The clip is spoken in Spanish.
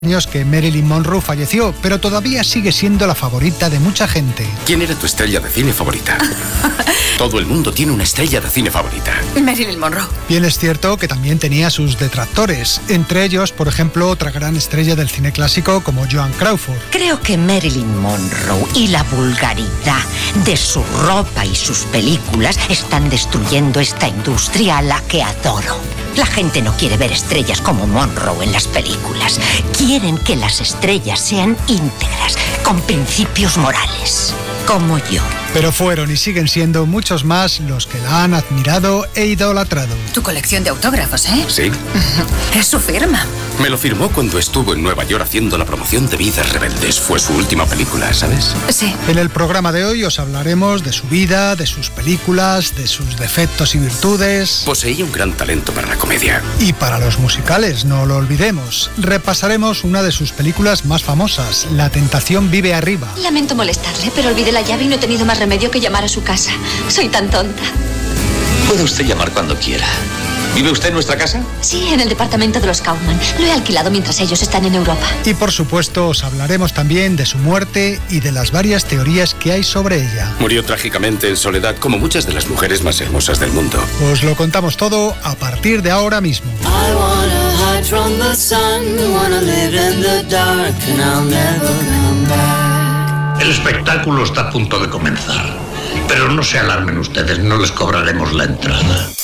años que Marilyn Monroe falleció, pero todavía sigue siendo la favorita de mucha gente. ¿Quién era tu estrella de cine favorita? Todo el mundo tiene una estrella de cine favorita. Marilyn Monroe. Bien es cierto que también tenía sus detractores, entre ellos, por ejemplo, otra gran estrella del cine clásico como Joan Crawford. Creo que Marilyn Monroe y la vulgaridad de su ropa y sus películas están destruyendo esta industria a la que adoro. La gente no quiere ver estrellas como Monroe en las películas. Quieren que las estrellas sean íntegras, con principios morales, como yo. Pero fueron y siguen siendo muchos más los que la han admirado e idolatrado. Tu colección de autógrafos, ¿eh? Sí. Es su firma. Me lo firmó cuando estuvo en Nueva York haciendo la promoción de Vidas Rebeldes. Fue su última película, ¿sabes? Sí. En el programa de hoy os hablaremos de su vida, de sus películas, de sus defectos y virtudes. Poseía un gran talento para la comedia. Y para los musicales, no lo olvidemos. Repasaremos una de sus películas más famosas, La tentación vive arriba. Lamento molestarle, pero olvidé la llave y no he tenido más remedio que llamar a su casa. Soy tan tonta. Puede usted llamar cuando quiera. ¿Vive usted en nuestra casa? Sí, en el departamento de los Kaufman. Lo he alquilado mientras ellos están en Europa. Y por supuesto os hablaremos también de su muerte y de las varias teorías que hay sobre ella. Murió trágicamente en soledad, como muchas de las mujeres más hermosas del mundo. Os lo contamos todo a partir de ahora mismo. El espectáculo está a punto de comenzar. Pero no se alarmen ustedes, no les cobraremos la entrada.